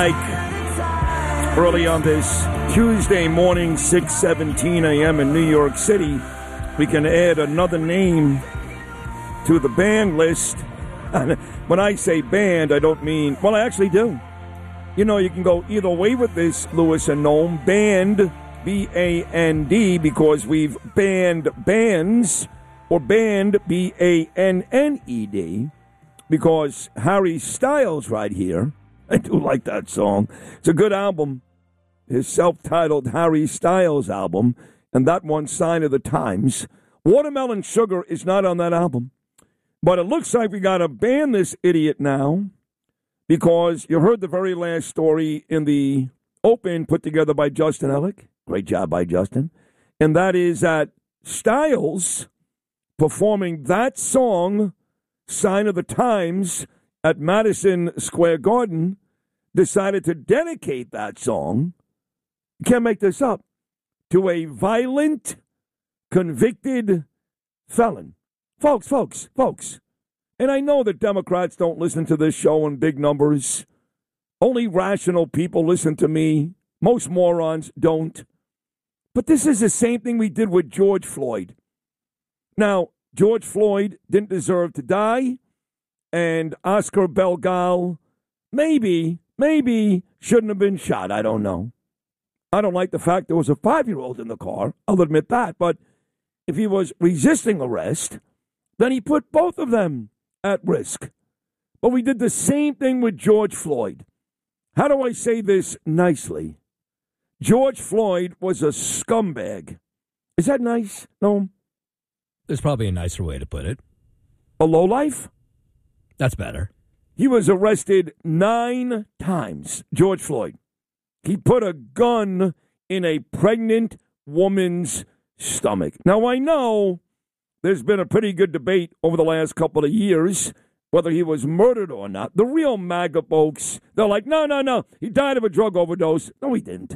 Early on this Tuesday morning, 6:17 a.m. in New York City, we can add another name to the banned list. And when I say banned, I don't mean, well, I actually do. You know, you can go either way with this, Lewis and Noam. Banned, B-A-N-D, because we've banned bands, or banned, B-A-N-N-E-D, because Harry Styles right here, I do like that song. It's a good album. His self-titled Harry Styles album, and that one, Sign of the Times. Watermelon Sugar is not on that album. But it looks like we got to ban this idiot now, because you heard the very last story in the Open put together by Justin Ellick. Great job by Justin. And that is that Styles performing that song, Sign of the Times, at Madison Square Garden, decided to dedicate that song, you can't make this up, to a violent, convicted felon. Folks. And I know that Democrats don't listen to this show in big numbers. Only rational people listen to me. Most morons don't. But this is the same thing we did with George Floyd. Now, George Floyd didn't deserve to die, and Oscar Belgal maybe shouldn't have been shot. I don't know. I don't like the fact there was a 5-year-old in the car. I'll admit that. But if he was resisting arrest, then he put both of them at risk. But we did the same thing with George Floyd. How do I say this nicely? George Floyd was a scumbag. Is that nice? No? There's probably a nicer way to put it. A lowlife? That's better. He was arrested 9 times, George Floyd. He put a gun in a pregnant woman's stomach. Now, I know there's been a pretty good debate over the last couple of years whether he was murdered or not. The real MAGA folks, they're like, no, he died of a drug overdose. No, he didn't.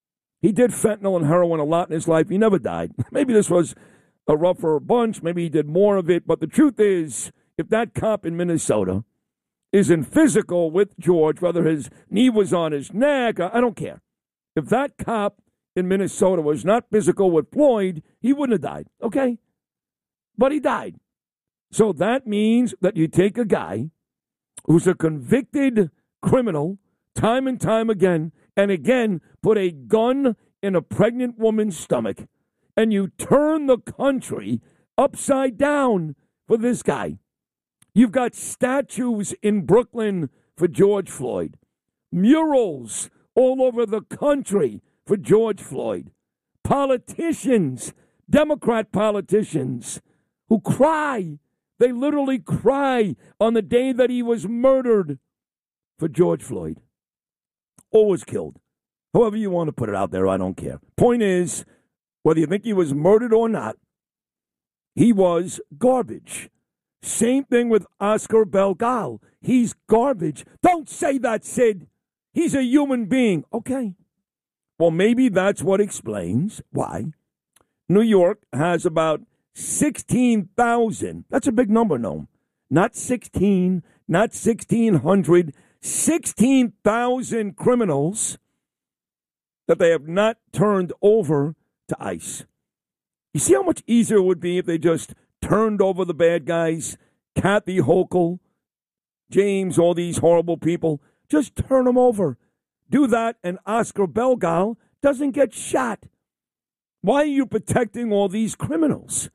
He did fentanyl and heroin a lot in his life. He never died. Maybe this was a rougher bunch. Maybe he did more of it. But the truth is, if that cop in Minnesota isn't physical with George, whether his knee was on his neck, I don't care. If that cop in Minnesota was not physical with Floyd, he wouldn't have died, okay? But he died. So that means that you take a guy who's a convicted criminal time and time again, and again put a gun in a pregnant woman's stomach, and you turn the country upside down for this guy. You've got statues in Brooklyn for George Floyd, murals all over the country for George Floyd, politicians, Democrat politicians, who cry. They literally cry on the day that he was murdered for George Floyd. Or was killed. However you want to put it out there, I don't care. Point is, whether you think he was murdered or not, he was garbage. Same thing with Oscar Belgal. He's garbage. Don't say that, Sid. He's a human being. Okay. Well, maybe that's what explains why New York has about 16,000. That's a big number, no. Not 16, not 1,600, 16,000 criminals that they have not turned over to ICE. You see how much easier it would be if they just turned over the bad guys, Kathy Hochul, James, all these horrible people. Just turn them over. Do that, and Oscar Belgal doesn't get shot. Why are you protecting all these criminals?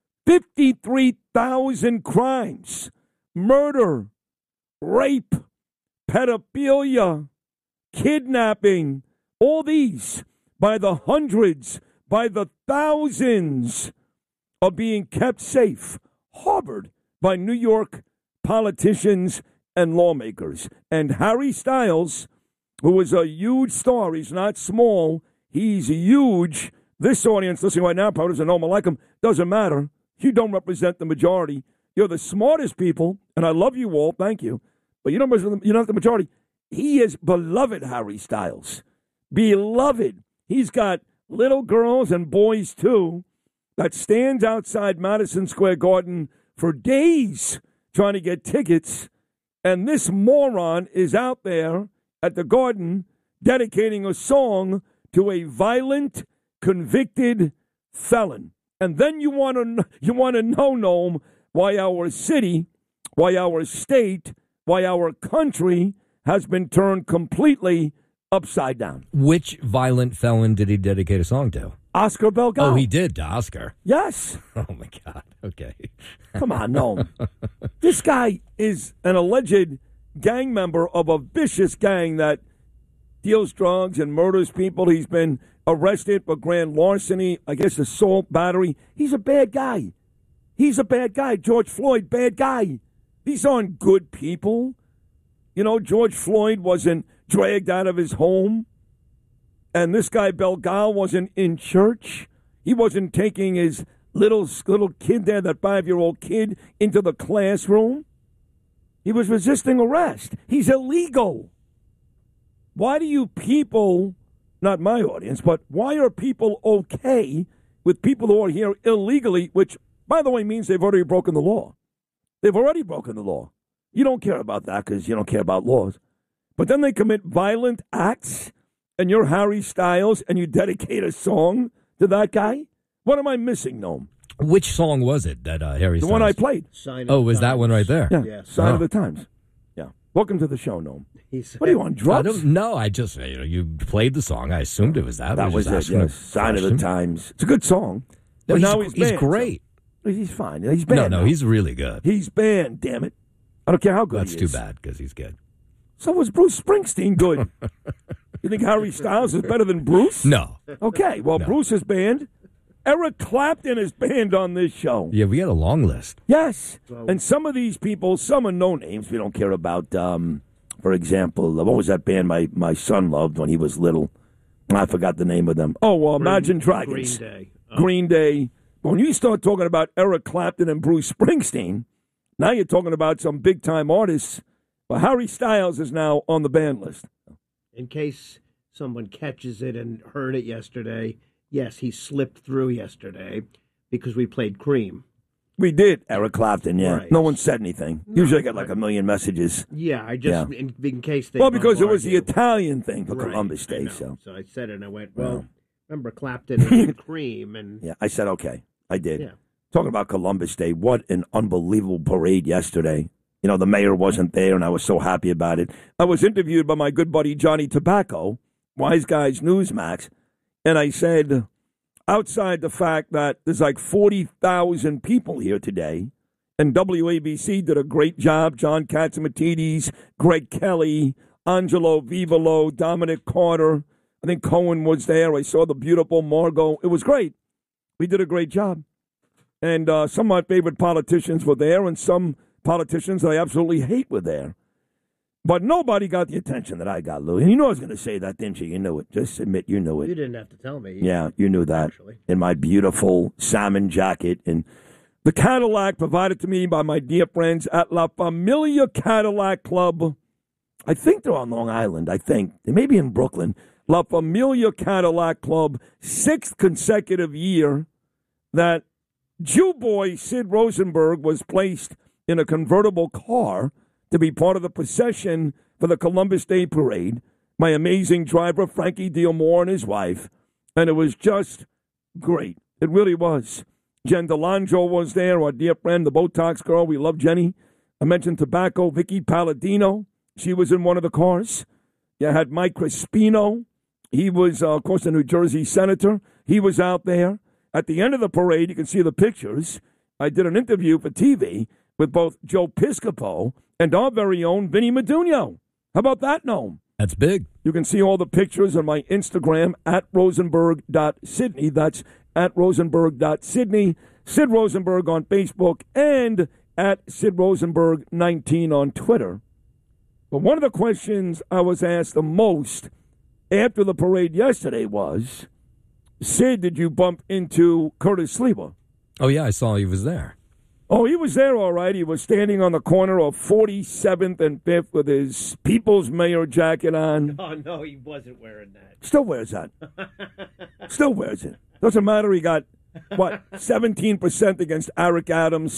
53,000 crimes, murder, rape, pedophilia, kidnapping, all these by the hundreds, by the thousands are being kept safe, harbored by New York politicians and lawmakers. And Harry Styles, who is a huge star, he's not small, he's huge. This audience listening right now probably doesn't know him or like him. Doesn't matter. You don't represent the majority. You're the smartest people, and I love you all, thank you. But you're not the majority. He is beloved, Harry Styles. Beloved. He's got little girls and boys, too, that stands outside Madison Square Garden for days trying to get tickets. And this moron is out there at the Garden dedicating a song to a violent, convicted felon. And then you want to know, Noam, why our city, why our state, why our country has been turned completely upside down. Which violent felon did he dedicate a song to? Oscar Belgal. Oh, he did to Oscar. Yes. Oh, my God. Okay. Come on, no. This guy is an alleged gang member of a vicious gang that deals drugs and murders people. He's been arrested for grand larceny, I guess assault, battery. He's a bad guy. He's a bad guy. George Floyd, bad guy. These aren't good people. You know, George Floyd wasn't dragged out of his home. And this guy, Belgal, wasn't in church. He wasn't taking his little kid there, that 5-year-old kid, into the classroom. He was resisting arrest. He's illegal. Why do you people, not my audience, but why are people okay with people who are here illegally, which, by the way, means they've already broken the law? They've already broken the law. You don't care about that because you don't care about laws. But then they commit violent acts, and you're Harry Styles, and you dedicate a song to that guy? What am I missing, Noam? Which song was it that Harry Styles? The one I played. Was that one right there? Yeah, Sign of the Times. Yeah. Welcome to the show, Noam. What are you on, drugs? I don't know. I just, you played the song. I assumed it was that. That was it, yes. Sign of the Times. It's a good song. No, but now he's great. So he's fine. He's banned. No, he's really good. He's banned, damn it. I don't care how good That's he too is. bad because he's good. So was Bruce Springsteen good? You think Harry Styles is better than Bruce? No. Okay, well, no. Bruce is banned. Eric Clapton is banned on this show. Yeah, we had a long list. Yes. And some of these people, some are no names we don't care about. For example, what was that band my son loved when he was little? I forgot the name of them. Oh, Imagine Dragons. Green Day. Green Day. When you start talking about Eric Clapton and Bruce Springsteen, now you're talking about some big-time artists. Well, Harry Styles is now on the ban list. In case someone catches it and heard it yesterday, yes, he slipped through yesterday because we played Cream. We did, Eric Clapton, yeah. Right. No one said anything. Usually I get like a million messages. Yeah, I just, in case they... Well, because it was the Italian thing for Columbus Day, so I said it and I went, remember Clapton and Cream? And yeah, I said, okay, I did. Yeah. Talking about Columbus Day, what an unbelievable parade yesterday. You know, the mayor wasn't there, and I was so happy about it. I was interviewed by my good buddy Johnny Tobacco, Wise Guys Newsmax, and I said, outside the fact that there's like 40,000 people here today, and WABC did a great job, John Catsimatidis, Greg Kelly, Angelo Vivolo, Dominic Carter, I think Cohen was there. I saw the beautiful Margot. It was great. We did a great job. And some of my favorite politicians were there, and some politicians that I absolutely hate were there. But nobody got the attention that I got, Lou. And you know I was going to say that, didn't you? You knew it. Just admit you knew it. You didn't have to tell me. Yeah, you knew that. Actually. In my beautiful salmon jacket. And the Cadillac provided to me by my dear friends at La Familia Cadillac Club. I think they're on Long Island. I think. They may be in Brooklyn. La Familia Cadillac Club, 6th consecutive year that Jew boy Sid Rosenberg was placed in a convertible car to be part of the procession for the Columbus Day Parade. My amazing driver, Frankie Diamore, and his wife. And it was just great. It really was. Jen DeLandro was there, our dear friend, the Botox girl. We love Jenny. I mentioned Tobacco, Vicky Palladino. She was in one of the cars. You had Mike Crispino. He was, of course, a New Jersey senator. He was out there. At the end of the parade, you can see the pictures. I did an interview for TV with both Joe Piscopo and our very own Vinny Medugno. How about that, Noam? That's big. You can see all the pictures on my Instagram at rosenberg.sydney. That's at rosenberg.sydney. Sid Rosenberg on Facebook and at Sid Rosenberg 19 on Twitter. But one of the questions I was asked the most after the parade yesterday was, Sid, did you bump into Curtis Sliwa? Oh, yeah, I saw he was there. Oh, he was there, all right. He was standing on the corner of 47th and 5th with his People's Mayor jacket on. Oh, no, he wasn't wearing that. Still wears that. Still wears it. Doesn't matter. He got what, 17% against Eric Adams,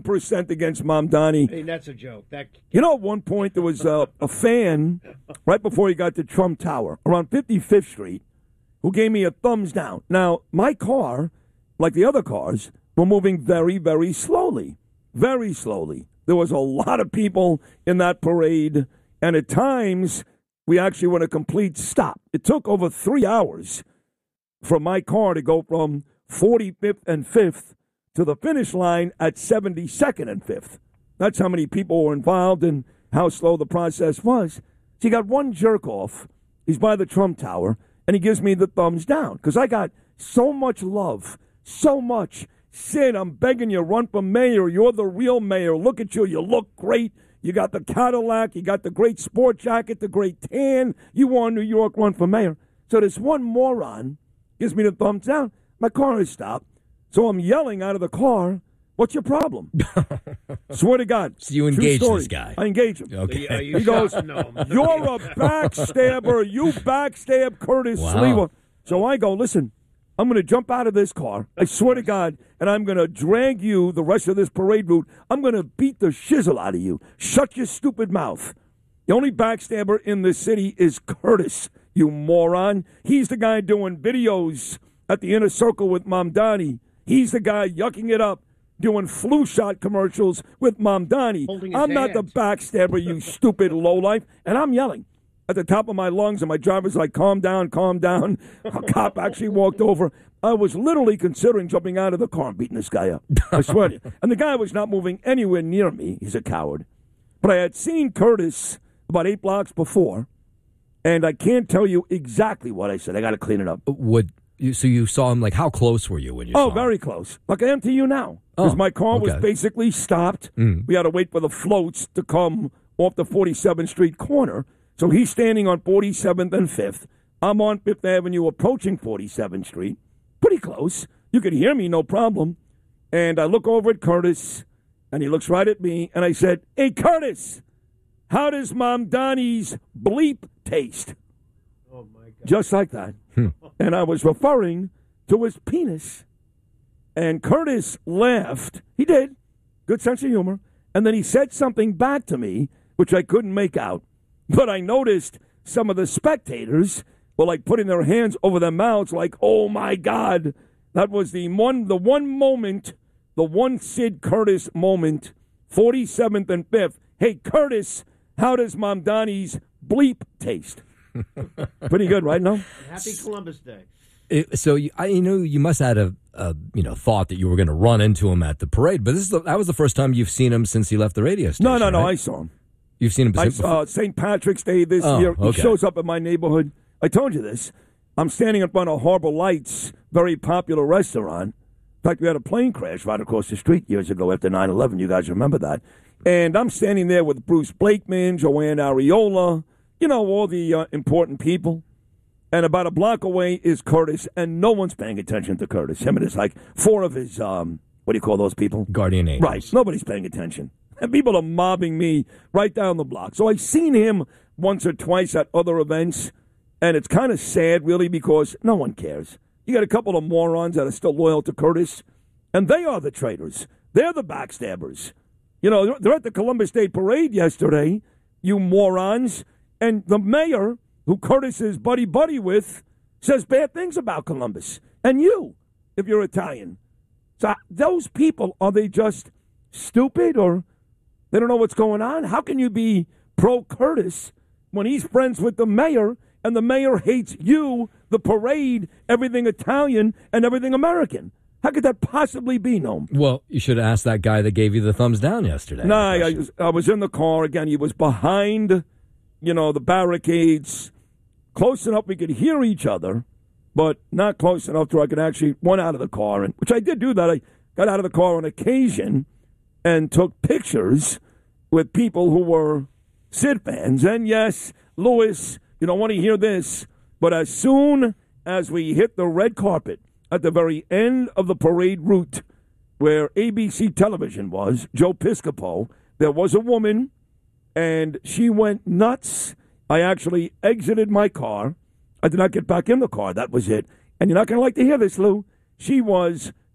7% against Mamdani. Hey, that's a joke. You know, at one point there was a fan right before he got to Trump Tower around 55th Street who gave me a thumbs down. Now, my car, like the other cars, were moving very, very slowly. Very slowly. There was a lot of people in that parade, and at times we actually were in a complete stop. It took over 3 hours for my car to go from 45th and 5th to the finish line at 72nd and 5th. That's how many people were involved and how slow the process was. So you got one jerk off. He's by the Trump Tower, and he gives me the thumbs down because I got so much love, so much. Sid, I'm begging you, run for mayor. You're the real mayor. Look at you. You look great. You got the Cadillac. You got the great sport jacket, the great tan. You won New York, run for mayor. So this one moron gives me the thumbs down. My car has stopped. So I'm yelling out of the car, what's your problem? Swear to God. So you engage this guy. I engage him. Okay. He goes, you're a backstabber. You backstab Curtis Sliwa. So I go, listen, I'm going to jump out of this car. I swear to God. And I'm going to drag you the rest of this parade route. I'm going to beat the shizzle out of you. Shut your stupid mouth. The only backstabber in this city is Curtis, you moron. He's the guy doing videos at the inner circle with Mamdani. He's the guy yucking it up, doing flu shot commercials with Mamdani. I'm not the backstabber, you stupid lowlife. And I'm yelling at the top of my lungs, and my driver's like, calm down, calm down. A cop actually walked over. I was literally considering jumping out of the car and beating this guy up. I swear to you. And the guy was not moving anywhere near me. He's a coward. But I had seen Curtis about 8 blocks before, and I can't tell you exactly what I said. I got to clean it up. So you saw him, like, how close were you when you saw him? Oh, very close. Like I am to you now. Because my car was basically stopped. We had to wait for the floats to come off the 47th Street corner. So he's standing on 47th and 5th. I'm on 5th Avenue approaching 47th Street. Pretty close. You could hear me, no problem. And I look over at Curtis, and he looks right at me, and I said, hey, Curtis, how does Mamdani's bleep taste? Oh, my God. Just like that. And I was referring to his penis. And Curtis laughed. He did. Good sense of humor. And then he said something back to me, which I couldn't make out. But I noticed some of the spectators were like putting their hands over their mouths like, oh, my God. That was the one moment, the one Sid Curtis moment, 47th and 5th. Hey, Curtis, how does Mamdani's bleep taste? Pretty good, right? No? Happy Columbus Day. You must have had a thought that you were going to run into him at the parade, but that was the first time you've seen him since he left the radio station. No, right? I saw him. You've seen him before? St. Patrick's Day this year. He shows up in my neighborhood. I told you this. I'm standing in front of Harbor Lights, very popular restaurant. In fact, we had a plane crash right across the street years ago after 9/11. You guys remember that? And I'm standing there with Bruce Blakeman, Joanne Ariola, all the important people. And about a block away is Curtis, and no one's paying attention to Curtis. Him and his, 4 of his, what do you call those people? Guardian angels. Right. Nobody's paying attention. And people are mobbing me right down the block. So I've seen him once or twice at other events, and it's kind of sad, really, because no one cares. You got a couple of morons that are still loyal to Curtis, and they are the traitors. They're the backstabbers. They're at the Columbus Day Parade yesterday, you morons, and the mayor, who Curtis is buddy-buddy with, says bad things about Columbus. And you, if you're Italian. So those people, are they just stupid, or they don't know what's going on? How can you be pro-Curtis when he's friends with the mayor, and the mayor hates you, the parade, everything Italian, and everything American? How could that possibly be, Noam? Well, you should have asked that guy that gave you the thumbs down yesterday. No, I was in the car. Again, he was behind, the barricades. Close enough we could hear each other, but not close enough to where I could actually run out of the car, which I did do that. I got out of the car on occasion and took pictures with people who were Sid fans. And yes, Lewis, you don't want to hear this, but as soon as we hit the red carpet at the very end of the parade route where ABC television was, Joe Piscopo, there was a woman, and she went nuts. I actually exited my car. I did not get back in the car. That was it. And you're not going to like to hear this, Lou. She was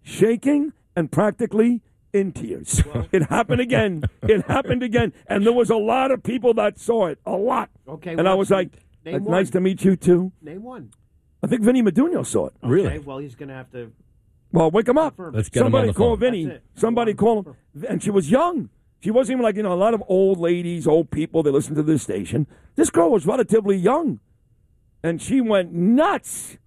shaking and practically in tears. It happened again. It happened again. And there was a lot of people that saw it. A lot. Okay. And I was like, nice to meet you, too. Name one. I think Vinny Medugno saw it. Really? Okay, well, he's going to have to... Well, wake him up. Let's get him on Somebody the call phone. Vinny. Somebody call him. And she was young. She wasn't even like, a lot of old ladies, old people, they listen to this station. This girl was relatively young. And she went nuts.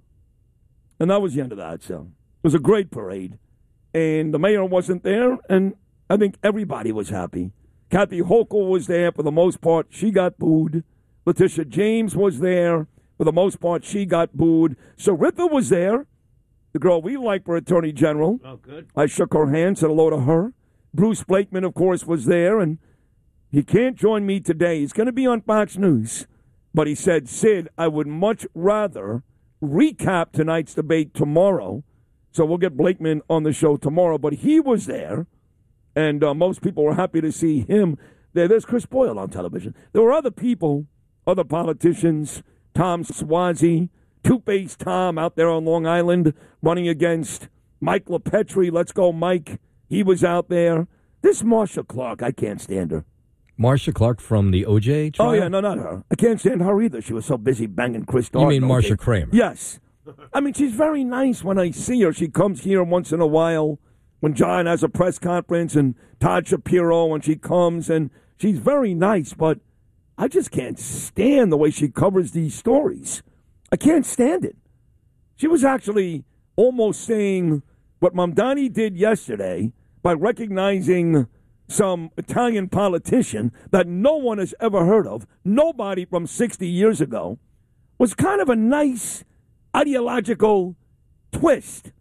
And that was the end of that. So it was a great parade. And the mayor wasn't there, and I think everybody was happy. Kathy Hochul was there for the most part. She got booed. Letitia James was there. For the most part, she got booed. Saritha was there, the girl we like for Attorney General. Oh, good. I shook her hand, said hello to her. Bruce Blakeman, of course, was there, and he can't join me today. He's going to be on Fox News. But he said, Sid, I would much rather recap tonight's debate tomorrow. So we'll get Blakeman on the show tomorrow. But he was there, and most people were happy to see him there. There's Chris Boyle on television. There were other people, other politicians, Tom Suozzi, Two-Face Tom out there on Long Island running against Mike LaPetri. Let's go, Mike. He was out there. This Marsha Clark, I can't stand her. Marsha Clark from the OJ trial? Oh, yeah, no, not her. I can't stand her either. She was so busy banging Chris Darden. You mean Marsha Kramer? Yes. I mean, she's very nice when I see her. She comes here once in a while when John has a press conference and Todd Shapiro when she comes, and she's very nice, but I just can't stand the way she covers these stories. I can't stand it. She was actually almost saying what Mamdani did yesterday by recognizing some Italian politician that no one has ever heard of, nobody from 60 years ago, was kind of a nice ideological twist.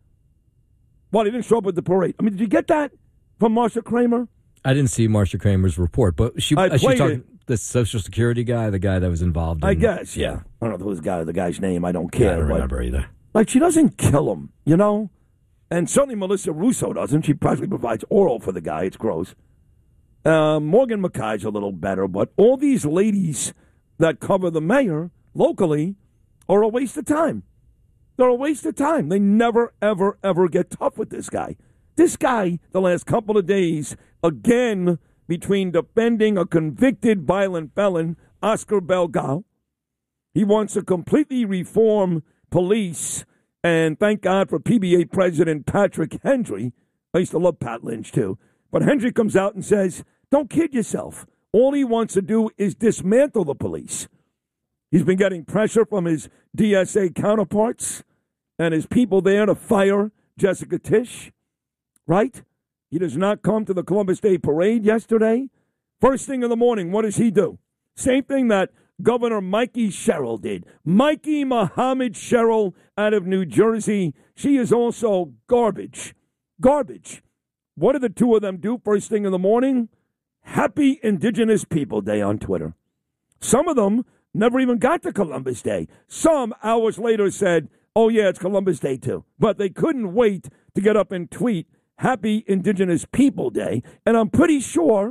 Well, he didn't show up at the parade. I mean, did you get that from Marsha Kramer? I didn't see Marsha Kramer's report, but she talking the Social Security guy, the guy that was involved in... I guess, yeah. I don't know who's the guy's name. I don't care. I don't remember either. Like, she doesn't kill him, you know? And certainly Melissa Russo doesn't. She practically provides oral for the guy. It's gross. Morgan McKay's a little better, but all these ladies that cover the mayor locally are a waste of time. They're a waste of time. They never, ever, ever get tough with this guy. This guy, the last couple of days, again, between defending a convicted violent felon, Oscar Belgal, he wants to completely reform police, and thank God for PBA President Patrick Hendry. I used to love Pat Lynch, too. But Hendry comes out and says, don't kid yourself. All he wants to do is dismantle the police. He's been getting pressure from his DSA counterparts and his people there to fire Jessica Tisch, right? He does not come to the Columbus Day Parade yesterday. First thing in the morning, what does he do? Same thing that Governor Mikey Sherrill did. Mikey Muhammad Sherrill out of New Jersey. She is also garbage. Garbage. What do the two of them do first thing in the morning? Happy Indigenous People Day on Twitter. Some of them never even got to Columbus Day. Some hours later said, oh, yeah, it's Columbus Day, too. But they couldn't wait to get up and tweet Happy Indigenous People Day. And I'm pretty sure,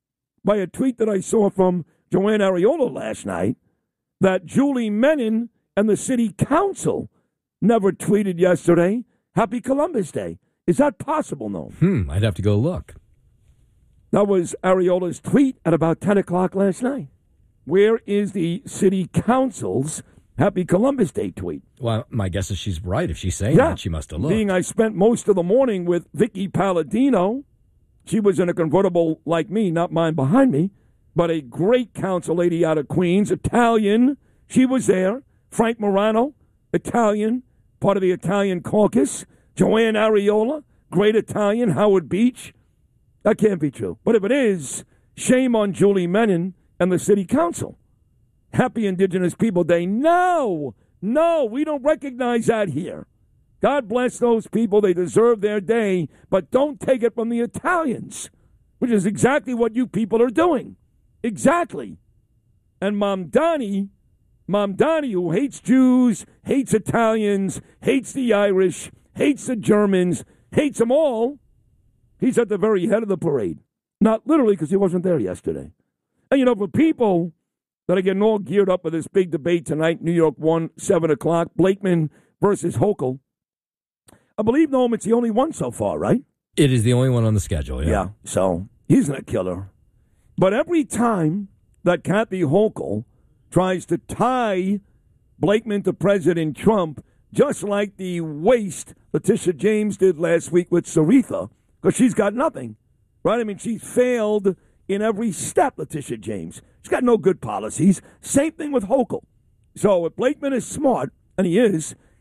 by a tweet that I saw from Joanne Ariola last night, that Julie Menin and the city council never tweeted yesterday, Happy Columbus Day. Is that possible, Noam? I'd have to go look. That was Ariola's tweet at about 10 o'clock last night. Where is the city council's Happy Columbus Day tweet? Well, my guess is she's right. If she's saying that, she must have looked. Being I spent most of the morning with Vicky Palladino. She was in a convertible like me, not mine behind me, but a great council lady out of Queens, Italian. She was there. Frank Morano, Italian, part of the Italian caucus. Joanne Ariola, great Italian. Howard Beach. That can't be true. But if it is, shame on Julie Menin and the city council. Happy Indigenous People Day. No, we don't recognize that here. God bless those people. They deserve their day, but don't take it from the Italians, which is exactly what you people are doing. Exactly. And Mamdani, who hates Jews, hates Italians, hates the Irish, hates the Germans, hates them all, he's at the very head of the parade. Not literally, because he wasn't there yesterday. And, for people that are getting all geared up for this big debate tonight, New York 1, 7 o'clock, Blakeman versus Hochul, I believe, Noam, it's the only one so far, right? It is the only one on the schedule, Yeah, so he's going to kill her. But every time that Kathy Hochul tries to tie Blakeman to President Trump, just like the waste Letitia James did last week with Saritha, because she's got nothing, right? I mean, she's failed in every step, Letitia James. She's got no good policies. Same thing with Hochul. So if Blakeman is smart, and he is,